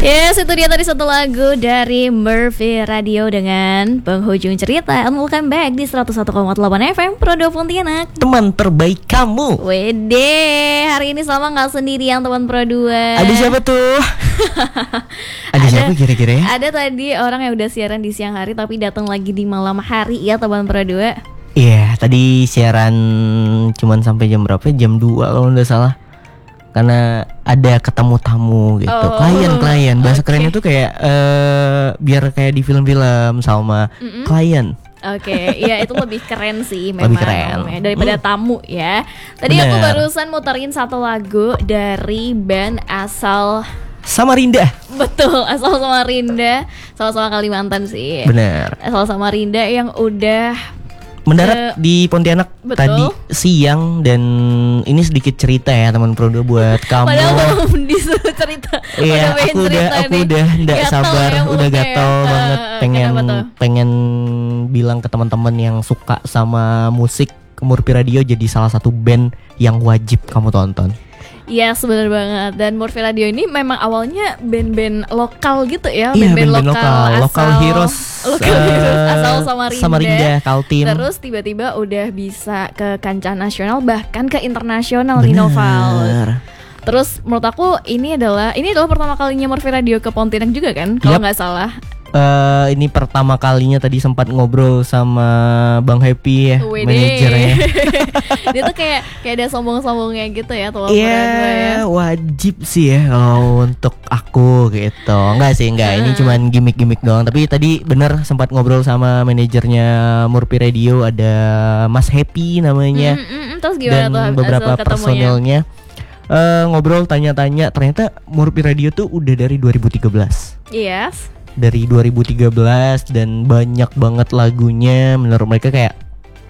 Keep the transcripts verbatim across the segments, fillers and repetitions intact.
Yes, itu dia tadi satu lagu dari Murphy Radio dengan penghujung cerita. And welcome back di seratus satu koma delapan F M Prodo Pontianak, teman terbaik kamu. Wede, hari ini sama gak sendirian teman Pro dua. Ada siapa tuh? Ada, ada siapa kira-kira ya? Ada tadi orang yang udah siaran di siang hari tapi datang lagi di malam hari ya teman Pro dua. Iya, yeah, tadi siaran cuman sampai jam berapa? Jam dua kalau nggak salah. Karena ada ketemu tamu gitu, oh, klien-klien. Bahasa okay. kerennya tuh kayak uh, biar kayak di film-film sama Mm-mm. klien. Oke, okay, iya itu lebih keren sih memang lebih keren. Ya, daripada hmm. tamu ya. Tadi Bener. Aku barusan muterin satu lagu dari band asal Samarinda. Betul, asal Samarinda, sama-sama Kalimantan sih. Bener. Asal Samarinda yang udah mendarat uh, di Pontianak betul. Tadi siang. Dan ini sedikit cerita ya teman Pro dua buat kamu. Padahal belum disuruh cerita. Iya, aku udah aku nih. udah nggak sabar, ya, udah gatel ya. banget uh, pengen pengen bilang ke teman-teman yang suka sama musik, Murphy Radio jadi salah satu band yang wajib kamu tonton. Iya, yes, benar banget. Dan Murphy Radio ini memang awalnya band-band lokal gitu ya, iya, band-band, band-band lokal, lokal, lokal heroes, lokal uh, heroes asal Samarinda. Samarinda, Kaltim. Terus tiba-tiba udah bisa ke kancah nasional bahkan ke internasional di Noval. Terus menurut aku ini adalah ini adalah pertama kalinya Murphy Radio ke Pontianak juga kan, kalau nggak yep. salah. Uh, ini pertama kalinya tadi sempat ngobrol sama Bang Happy ya, Wede. Manajernya. Dia tuh kayak kayak ada sombong-sombongnya gitu ya, tuh Iya, yeah, wajib sih ya kalau untuk aku gitu. Enggak sih, enggak. Ini cuman gimmick-gimmick doang. Tapi tadi bener sempat ngobrol sama manajernya Murphy Radio, ada Mas Happy namanya. Mm-mm, terus gimana dan tuh beberapa personelnya. Uh, ngobrol tanya-tanya, ternyata Murphy Radio tuh udah dari dua ribu tiga belas. Yes. Dari dua ribu tiga belas dan banyak banget lagunya. Menurut mereka kayak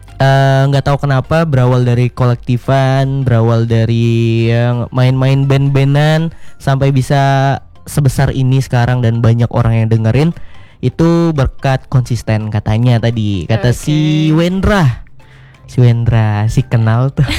nggak uh, tahu kenapa berawal dari kolektifan, berawal dari yang main-main band-bandan sampai bisa sebesar ini sekarang dan banyak orang yang dengerin. Itu berkat konsisten katanya tadi. Kata okay. si Wendra. Si Wendra, si kenal tuh.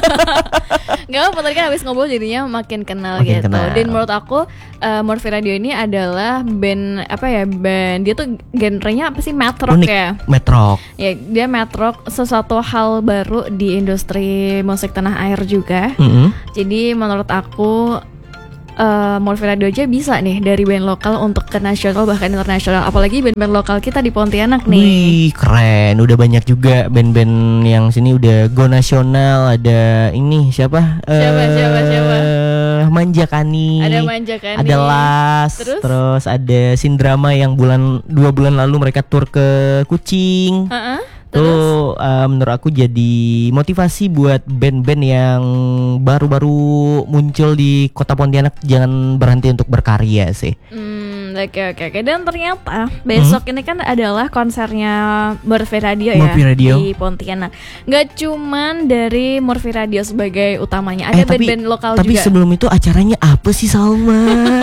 Gak apa, tadi kan habis ngobrol jadinya makin kenal makin gitu kenal. Dan menurut aku uh, Murphy Radio ini adalah band apa ya, band dia tuh genrenya apa sih, math rock Unik. ya Math rock. Ya dia math rock, sesuatu hal baru di industri musik tanah air juga. Mm-hmm. Jadi menurut aku Uh, Murphy Radio aja bisa nih dari band lokal untuk ke nasional bahkan internasional. Apalagi band-band lokal kita di Pontianak nih. Wih, keren. Udah banyak juga band-band yang sini udah go nasional. Ada ini siapa? Siapa uh, siapa siapa? Manjakani. Ada Manjakani. Ada Las. Terus? Terus ada Sindrama yang bulan dua bulan lalu mereka tur ke Kucing. Uh-uh. Tuh uh, menurut aku jadi motivasi buat band-band yang baru-baru muncul di kota Pontianak, jangan berhenti untuk berkarya sih. Hmm, oke oke oke. Dan ternyata besok hmm? ini kan adalah konsernya Murphy Radio ya Murphy Radio. di Pontianak. Gak cuman dari Murphy Radio sebagai utamanya, ada eh, band-band tapi, lokal tapi juga. Tapi sebelum itu acaranya apa sih, Salma?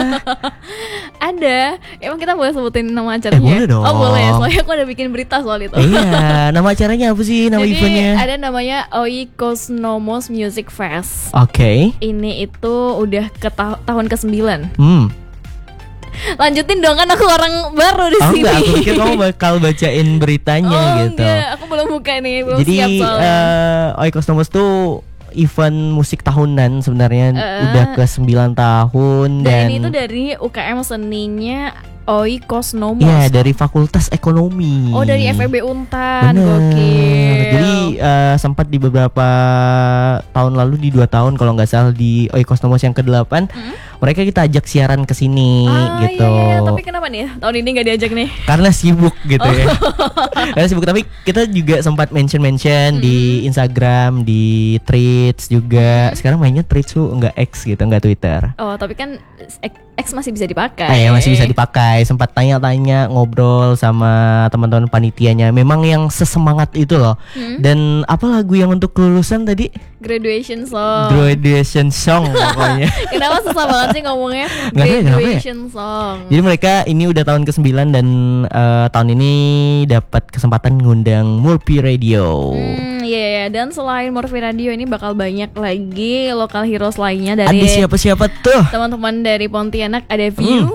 Ada. Emang kita boleh sebutin nama acaranya? Eh, boleh dong. Oh boleh, soalnya aku ada bikin berita soal itu. Iya, nama acaranya apa sih, nama Jadi, eventnya? ada namanya Oikosmos Music Fest. Oke. Okay. Ini itu udah ke ta- tahun kesembilan. Hmm. Lanjutin dong, kan aku orang baru di oh, sini. Enggak, aku pikir kamu bakal bacain beritanya oh, gitu. Enggak, aku belum buka nih, belum Jadi, siap soalnya. uh, Oikosmos tuh event musik tahunan sebenarnya, uh, udah ke sembilan tahun. Dan, dan ini tuh dari U K M seninya Oikosmos. Iya, dari Fakultas Ekonomi. Oh, dari F E B Untan. Bener. Gokil. Jadi uh, sempat di beberapa tahun lalu, di dua tahun kalau nggak salah, di Oikosmos yang kedelapan, hmm? mereka kita ajak siaran ke sini ah, gitu. Iya, iya. Tapi kenapa nih tahun ini nggak diajak nih? Karena sibuk gitu oh. ya. Karena sibuk, tapi kita juga sempat mention-mention hmm. di Instagram, di Threads juga. Hmm. Sekarang mainnya Threads tuh nggak X gitu, nggak Twitter. Oh, tapi kan X masih bisa dipakai. Ah, ya, masih bisa dipakai. Sempat tanya-tanya, ngobrol sama teman-teman panitianya. Memang yang sesemangat itu loh. Hmm? Dan apa lagu yang untuk kelulusan tadi? Graduation song. Graduation song pokoknya. Kenapa susah banget sih ngomongnya? Nggak, Graduation ya? song. Jadi mereka ini udah tahun kesembilan dan uh, tahun ini dapat kesempatan ngundang Murphy Radio. Hmm, iya yeah, yeah. Dan selain Murphy Radio ini bakal banyak lagi lokal heroes lainnya dari. Ada siapa-siapa tuh? Teman-teman dari Pontianak, ada View. Hmm.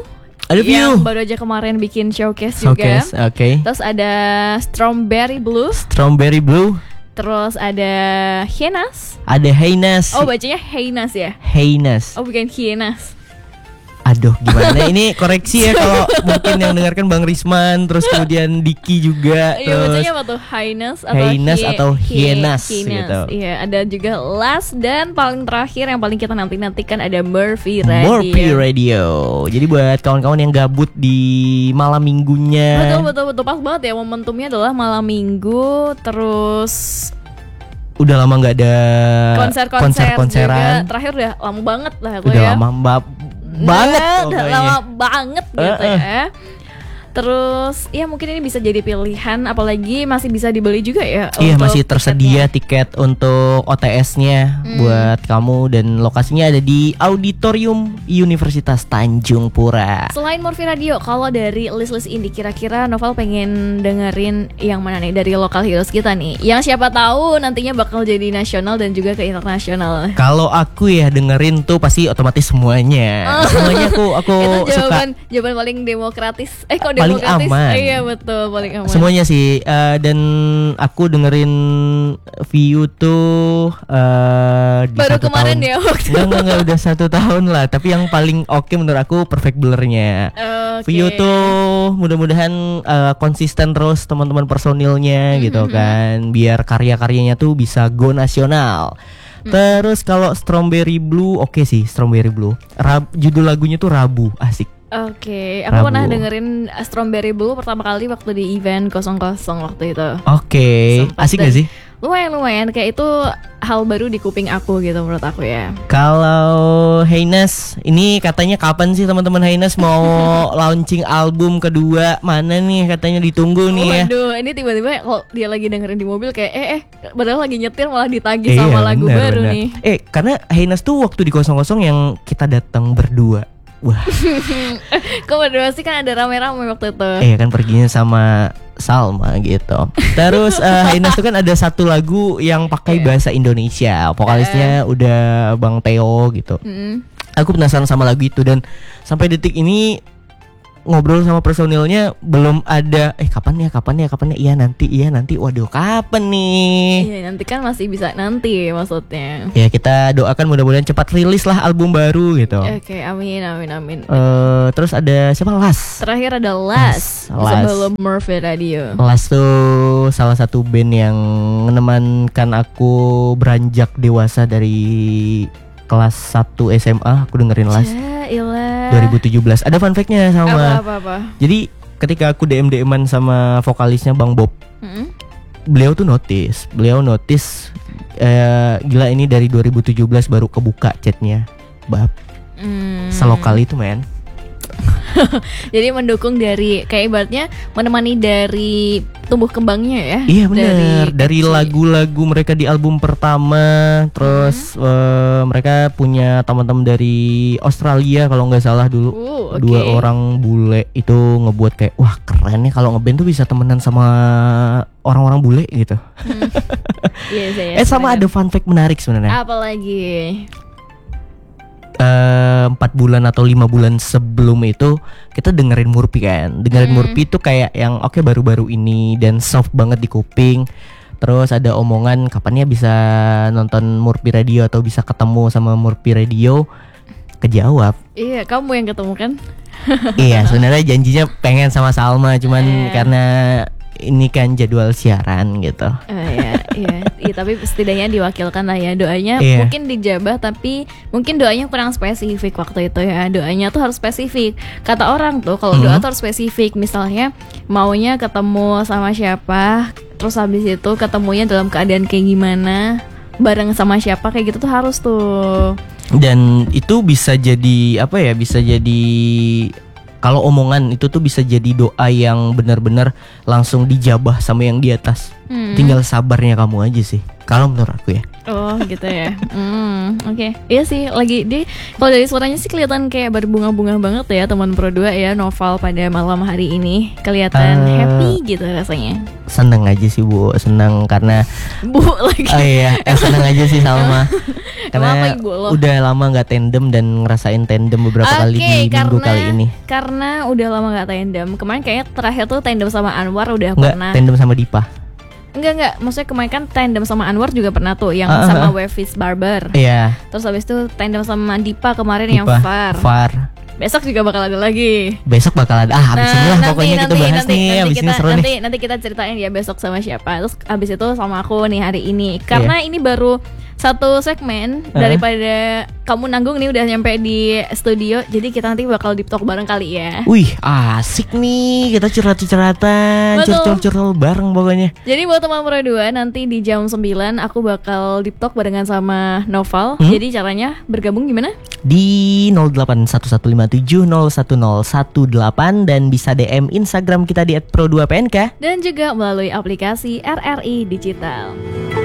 Ada yang View. baru aja kemarin bikin showcase, Showcase, juga. oke. Okay. Terus ada Strawberry Blue. Strawberry Blue. Terus ada Hyenas. Ada Hyenas. Oh, bacanya Hyenas ya? Hyenas. Oh, bukan Hyenas. Aduh, gimana ini koreksi ya kalau mungkin yang dengarkan Bang Risman, terus kemudian Diki juga. Iya, terus bacanya apa tuh? Hyenas atau Hyenas Hye- atau Hyenas Hye- gitu. Iya, ada juga Last dan paling terakhir yang paling kita nanti-nantikan ada Murphy Radio. Murphy Radio. Jadi buat kawan-kawan yang gabut di malam minggunya. Betul betul betul pas banget ya, momentumnya adalah malam minggu, terus Udah lama nggak ada konser-konser konser-konseran. juga. Terakhir udah lama banget lah aku Udah ya. lama mbak banget Nah, udah pokoknya. lama banget gitu Uh-uh. ya. Terus ya mungkin ini bisa jadi pilihan, apalagi masih bisa dibeli juga ya. Iya, untuk masih tersedia tiketnya. tiket untuk O T S-nya Hmm. buat kamu, dan lokasinya ada di Auditorium Universitas Tanjung Pura. Selain Murphy Radio, kalau dari list-list ini kira-kira Novel pengen dengerin yang mana nih dari lokal heroes kita nih? Yang siapa tahu nantinya bakal jadi nasional dan juga ke internasional. Kalau aku ya dengerin tuh pasti otomatis semuanya. Semuanya aku aku Itu jawaban suka. jawaban paling demokratis. Eh kok Paling demokratis? aman. Iya betul, paling aman. Semuanya sih, eh, dan aku dengerin View tuh eh, di Baru satu kemarin tahun. ya waktu. Enggak, enggak, enggak, udah satu tahun lah. Tapi yang paling oke menurut aku Perfect Blur-nya. Oke. View tuh mudah-mudahan eh, konsisten terus teman-teman personilnya gitu kan, biar karya-karyanya tuh bisa go nasional. Terus kalau Strawberry Blue, oke sih Strawberry Blue. Rab, judul lagunya tuh Rabu, asik. Oke, aku Rabu. pernah dengerin Strawberry Blue pertama kali waktu di event kosong kosong waktu itu. Oke, Sempat asik dan gak sih? Lumayan-lumayan, kayak itu hal baru di kuping aku gitu menurut aku ya. Kalau Hyenas, ini katanya kapan sih teman-teman Hyenas mau launching album kedua? Mana nih katanya ditunggu nih ya. Waduh, ini tiba-tiba kalau dia lagi dengerin di mobil kayak eh eh padahal lagi nyetir malah ditagih Iya, sama lagu benar, baru benar. nih. Eh, karena Hyenas tuh waktu di kosong kosong yang kita datang berdua. Wah, Kok berdua sih, kan ada rame-rame waktu itu. eh kan perginya sama Salma gitu. Terus eh, Hyenas tuh kan ada satu lagu yang pakai Iya. bahasa Indonesia. Vokalisnya udah Bang Theo gitu. Mm. Aku penasaran sama lagu itu, dan sampai detik ini ngobrol sama personilnya belum ada eh kapan ya kapan ya kapan ya iya nanti iya nanti waduh kapan nih. Iya, nanti kan masih bisa nanti maksudnya. Ya kita doakan mudah-mudahan cepat rilis lah album baru gitu. Oke, amin amin amin. Eh, terus ada siapa, Las? Terakhir ada Last Las. sebelum Murphy Radio. Las tuh salah satu band yang menemankan aku beranjak dewasa dari kelas satu S M A. Aku dengerin Las Ilah. dua ribu tujuh belas. Ada fun fact-nya sama. Apa apa apa. Jadi ketika aku D M D M-an sama vokalisnya Bang Bob, Mm-mm. beliau tuh notice, beliau notice eh, gila ini dari dua ribu tujuh belas baru kebuka chatnya, Bab. Hmm. Selokal itu men. Jadi mendukung dari kayak ibaratnya menemani dari tumbuh kembangnya ya. Iya bener. Dari, kecil. lagu-lagu mereka di album pertama, terus eh, mereka punya teman-teman dari Australia kalau nggak salah dulu. Uh, oke. Dua orang bule itu ngebuat kayak wah keren ya kalau ngeband tuh bisa temenan sama orang-orang bule gitu. Iya, saya eh sama ada fun fact menarik sebenarnya. apalagi. Eh, empat bulan atau lima bulan sebelum itu kita dengerin Murphy kan, dengerin Hmm. Murphy itu kayak yang oke baru-baru ini dan soft banget di kuping. Terus ada omongan kapannya bisa nonton Murphy Radio atau bisa ketemu sama Murphy Radio. Kejawab. Iya, kamu yang ketemu kan? Iya sebenarnya janjinya pengen sama Salma, cuman Eh. karena ini kan jadwal siaran gitu. Oh, iya, iya, iya, tapi setidaknya diwakilkan lah ya doanya. Iya. Mungkin dijabah tapi mungkin doanya kurang spesifik waktu itu ya. Doanya tuh harus spesifik. Kata orang tuh kalau doa Mhm. tuh harus spesifik. Misalnya maunya ketemu sama siapa, terus habis itu ketemunya dalam keadaan kayak gimana, bareng sama siapa, kayak gitu tuh harus tuh. Dan itu bisa jadi apa ya? Bisa jadi kalau omongan itu tuh bisa jadi doa yang benar-benar langsung dijabah sama yang di atas. Hmm. Tinggal sabarnya kamu aja sih. Kalau menurut aku ya. Oh gitu ya. Hmm, oke. Okay. Iya sih, lagi di kalau dari suaranya sih kelihatan kayak berbunga-bunga banget ya teman Pro dua ya, Noval pada malam hari ini. Kelihatan Uh, happy gitu rasanya. Seneng aja sih Bu, seneng karena Bu lagi. Oh iya, eh, seneng aja sih Salma. Karena Kenapa, Ibu, lo? udah lama nggak tandem dan ngerasain tandem beberapa Oke, kali di minggu karena, kali ini. Karena udah lama gak tandem. Kemarin kayaknya terakhir tuh tandem sama Anwar udah Nggak pernah. tandem sama Dipa. Enggak enggak, maksudnya kemarin kan tandem sama Anwar juga pernah tuh yang Ah, ah, sama ah. Wevis Barber. Iya. Terus habis itu tandem sama Dipa kemarin yang Dipa, Far. Far. Besok juga bakal ada lagi. Besok bakal ada. Ah, habis ini lah pokoknya kita bahas nanti, nih. nanti Habis kita, ini seru nanti, nih. nanti kita ceritain ya besok sama siapa. Terus habis itu sama aku nih hari ini. Karena Iya. ini baru satu segmen Hah? daripada kamu nanggung nih udah nyampe di studio. Jadi kita nanti bakal deep talk bareng kali ya. Wih, asik nih. Kita curhat-curhatan, Betul. curcol-curcol bareng pokoknya. Jadi buat teman Pro dua nanti di jam sembilan aku bakal deep talk barengan sama Noval. Hmm? Jadi caranya bergabung gimana? Di nol delapan satu satu lima tujuh nol satu nol satu delapan dan bisa D M Instagram kita di et pro dua p n k. Dan juga melalui aplikasi R R I Digital.